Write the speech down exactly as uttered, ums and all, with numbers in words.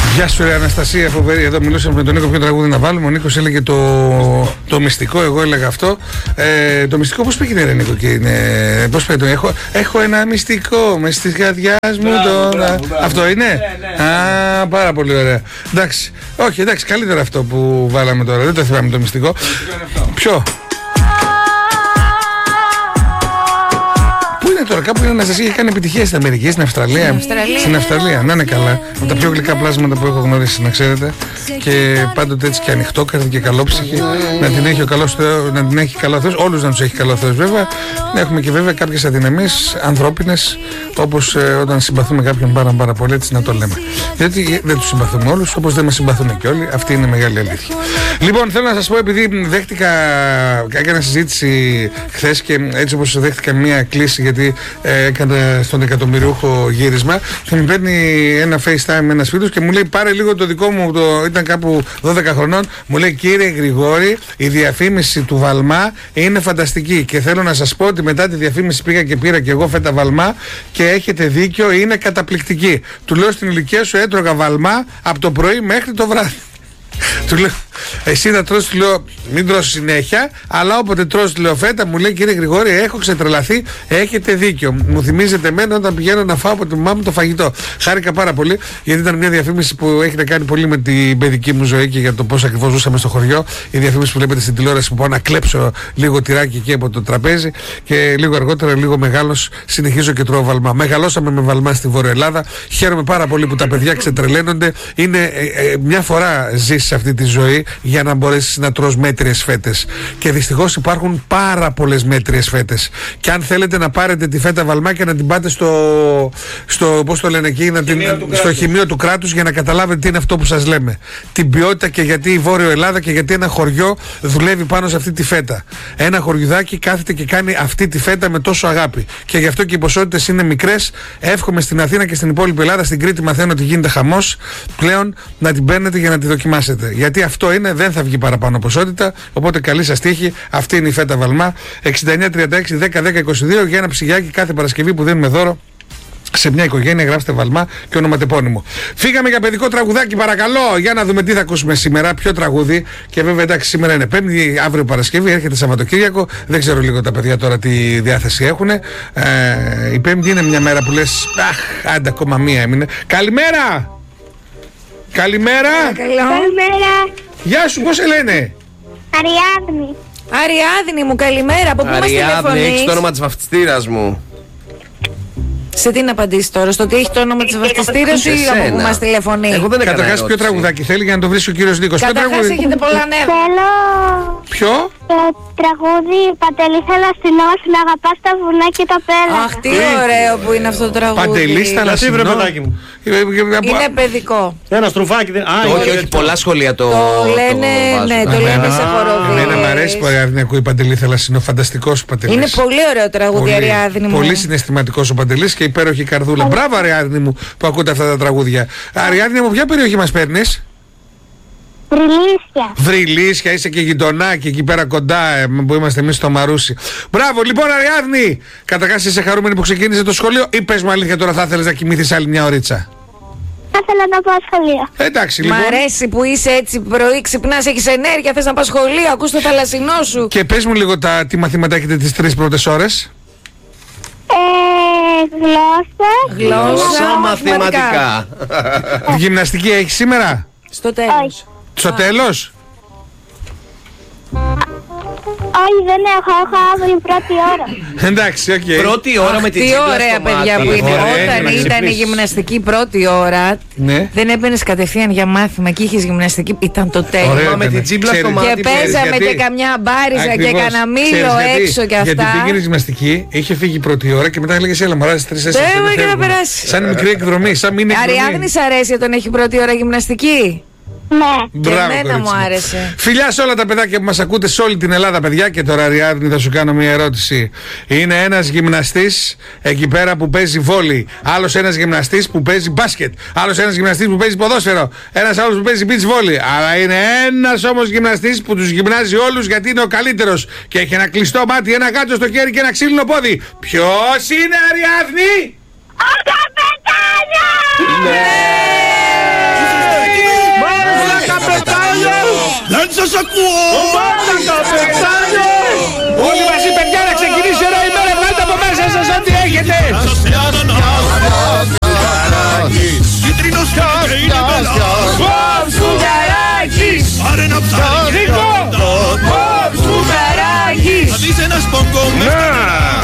Γεια σου, ρε Αναστασία, φοβερή. Εδώ μιλούσαμε με τον Νίκο ποιο τραγούδι να βάλουμε. Ο Νίκος έλεγε το, το μυστικό, εγώ έλεγα αυτό. Ε, το μυστικό πώς πήγαινε, ρε Νίκο, και είναι. Πώς πήγαινε, έχω, έχω ένα μυστικό με στις καρδιάς μου τώρα. Αυτό είναι. Ναι, ναι. Α, πάρα πολύ ωραία. Εντάξει, όχι, εντάξει, καλύτερα αυτό που βάλαμε τώρα. Δεν το θυμάμαι το μυστικό. Ποιο? Τώρα κάπου είναι να σας είχε κάνει επιτυχία στην Αμερική, στην Αυστραλία. Στην Αυστραλία, στην Αυστραλία. Να είναι καλά. Από τα πιο γλυκά πλάσματα που έχω γνωρίσει, να ξέρετε. Και πάντοτε έτσι και ανοιχτόκαρδη και καλόψυχη. Να την έχει ο καλός Θεός, να την έχει καλό Θεός. Όλους να τους έχει καλό Θεός, βέβαια. Έχουμε και βέβαια κάποιες αδυναμίες ανθρώπινες, όπως ε, όταν συμπαθούμε κάποιον πάρα, πάρα πολύ, έτσι να το λέμε. Γιατί δεν τους συμπαθούμε όλους, όπως δεν μας συμπαθούν και όλοι. Αυτή είναι μεγάλη αλήθεια. Λοιπόν, θέλω να σας πω, επειδή δέχτηκα, έκανα συζήτηση χθες και έτσι όπως δέχτηκα μία κλίση, γιατί ε, έκανα στον εκατομμυριούχο γύρισμα, και μου παίρνει ένα FaceTime ένας φίλος και μου λέει: πάρε λίγο το δικό μου, το, ήταν κάπου δώδεκα χρονών, μου λέει: κύριε Γρηγόρη, η διαφήμιση του Βαλμά είναι φανταστική. Και θέλω να σας πω ότι μετά τη διαφήμιση πήγα και πήρα και εγώ φέτα Βαλμά και έχετε δίκιο, είναι καταπληκτική. Του λέω: στην ηλικία σου έτρωγα Βαλμά από το πρωί μέχρι το βράδυ. Του λέω: εσύ να τρως, του λέω, μην τρως συνέχεια, αλλά όποτε τρως, του λέω, φέτα, μου λέει: κύριε Γρηγόρη, έχω ξετρελαθεί, έχετε δίκιο. Μου θυμίζετε εμένα όταν πηγαίνω να φάω από τη μαμά μου το φαγητό. Χάρηκα πάρα πολύ, γιατί ήταν μια διαφήμιση που έχετε κάνει πολύ με την παιδική μου ζωή και για το πώς ακριβώς ζούσαμε στο χωριό. Η διαφήμιση που βλέπετε στην τηλεόραση, που πάω να κλέψω λίγο τυράκι εκεί από το τραπέζι, και λίγο αργότερα, λίγο μεγάλος, συνεχίζω και τρώω Βαλμά. Μεγαλώσαμε με Βαλμά στη Βόρεια Ελλάδα. Χαίρομαι πάρα πολύ που τα παιδιά ξετρελαίνονται. Είναι ε, ε, μια φορά ζεις σε αυτή τη ζωή για να μπορέσεις να τρως μέτριες φέτες. Και δυστυχώς υπάρχουν πάρα πολλές μέτριες φέτες. Και αν θέλετε να πάρετε τη φέτα Βαλμά και να την πάτε στο, στο πώς το λένε εκεί, να την, στο χημείο του κράτους, για να καταλάβετε τι είναι αυτό που σας λέμε. Την ποιότητα, και γιατί η Βόρειο Ελλάδα και γιατί ένα χωριό δουλεύει πάνω σε αυτή τη φέτα. Ένα χωριουδάκι κάθεται και κάνει αυτή τη φέτα με τόσο αγάπη. Και γι' αυτό και οι ποσότητες είναι μικρές. Εύχομαι στην Αθήνα και στην υπόλοιπη Ελλάδα, στην Κρήτη μαθαίνω ότι γίνεται χαμός πλέον, να την παίρνετε για να τη δοκιμάσετε. Γιατί αυτό είναι, δεν θα βγει παραπάνω ποσότητα. Οπότε καλή σας τύχη. Αυτή είναι η φέτα Βαλμά. εξήντα εννιά τριάντα έξι δέκα δέκα είκοσι δύο για ένα ψυγιάκι κάθε Παρασκευή που δίνουμε δώρο σε μια οικογένεια. Γράψτε Βαλμά και ονοματεπώνυμο. Φύγαμε για παιδικό τραγουδάκι, παρακαλώ. Για να δούμε τι θα ακούσουμε σήμερα, ποιο τραγούδι. Και βέβαια, εντάξει, σήμερα είναι Πέμπτη, αύριο Παρασκευή, έρχεται Σαββατοκύριακο. Δεν ξέρω λίγο τα παιδιά τώρα τι διάθεση έχουν. Ε, η Πέμπτη είναι μια μέρα που λες: αχ, άντε, ακόμα μία έμεινε. Καλημέρα! Καλημέρα! Καλημέρα! Γεια σου, πώς σε λένε? Αριάδνη. Αριάδνη μου, καλημέρα. Από πού μας τηλεφωνείς? Αριάδνη, έχεις το όνομα της βαφτιστήρας μου. Σε τι να απαντήσει τώρα, στο ότι έχει το όνομα της βαφτιστήρας ή από πού μας τηλεφωνεί? Εγώ δεν έκανα Καταρχάς, ποιο ερώτηση. τραγουδάκι θέλει για να το βρει ο κύριος Νίκος? Καταρχάς έχετε πολλά νεύρα. Θέλω Ποιο? το τραγούδι Παντελή Θαλασσινό, να αγαπάς τα βουνά και τα πέρα. Αχ, τι ωραίο που είναι αυτό το τραγούδι. Παντελής Θαλασσινό. βρε παιδάκι μου. Είναι παιδικό. Ένα στρουφάκι δεν. Α, Όχι, όχι, πολλά σχόλια το. Το λένε, ναι, το λένε σε Εμένα μου χοροδίες. αρέσει που Αριάδνη ακούει Παντελή Θαλασσινό. Φανταστικός ο Παντελής. Είναι πολύ ωραίο τραγούδι, Αριάδνη μου. Πολύ συναισθηματικός ο Παντελής και υπέροχη καρδούλα. Μπράβο, Αριάδνη μου, που ακούτε αυτά τα τραγούδια. Αριάδνη μου, ποια περιοχή μας παίρνεις? Βρυλίσια. Βρυλίσια, είσαι και γειτονάκι εκεί πέρα κοντά, ε, που είμαστε εμείς στο Μαρούσι. Μπράβο, λοιπόν, Αριάδνη! Καταρχάς, είσαι χαρούμενη που ξεκίνησε το σχολείο, ή πες μου αλήθεια τώρα, θα ήθελες να κοιμηθείς άλλη μια ωρίτσα? Θα ήθελα να πάω σχολείο. Εντάξει, Μ' λοιπόν. αρέσει που είσαι έτσι πρωί, ξυπνάς, έχεις ενέργεια, θες να πας σχολείο, ακούς το θαλασσινό σου. Και πες μου λίγο τα, τι μαθήματα έχετε τις τρεις πρώτες ώρες. Ε, γλώσσα. Γλώσσα, μαθηματικά. Γυμναστική έχεις σήμερα? Στο τέλος. Όχι. Στο τέλος? Όχι, δεν έχω. Έχω αύριο πρώτη ώρα. Εντάξει, οκ. Πρώτη ώρα με τη Τι τσίπλα ωραία στο παιδιά μάτι. που είναι. Ωραία, Όταν να ήταν η ξυπνήσεις. γυμναστική πρώτη ώρα, Ναι. δεν έμπαινες κατευθείαν για μάθημα και είχες γυμναστική, ήταν το τέλος. Ωραία, με ήταν. την τσίπλα στο Ξέρεις, μάτι. Και ξέρεις παίζαμε γιατί? και καμιά μπάριζα και Ακριβώς. κανένα μήλο Ξέρεις γιατί? έξω και αυτά. Γιατί πήγαινε γυμναστική, είχε φύγει η πρώτη ώρα και μετά έλεγε: έλα, μωρά, τρεις τέσσερις. Δεν μπορεί να περάσει. Σαν μικρή εκδρομή, σαν μήνυ εκδρομή. Αριάδνη, σ' αρέσει όταν έχει πρώτη ώρα γυμναστική? Ναι. Και Μπράβο, εμένα κορίτσι μου μου. άρεσε. Φιλιά σε όλα τα παιδάκια που μας ακούτε σε όλη την Ελλάδα, παιδιά. Και τώρα, Αριάδνη, θα σου κάνω μια ερώτηση. Είναι ένας γυμναστής εκεί πέρα που παίζει βόλι. Άλλος ένας γυμναστής που παίζει μπάσκετ. Άλλος ένας γυμναστής που παίζει ποδόσφαιρο. Ένας άλλος που παίζει beach volley. Αλλά είναι ένας όμως γυμναστής που τους γυμνάζει όλους γιατί είναι ο καλύτερος. Και έχει ένα κλειστό μάτι, ένα γάτζο στο χέρι και ένα ξύλινο πόδι. Ποιος είναι, Αριάδνη? Ο Καπετάνιος! Ναι! σας ακούω! Μάνα καπετάνιο! Όλοι μαζί παιδιά να ξεκινήσει ωραία ημέρα, βγάλτε από μέσα σας ό,τι έχετε!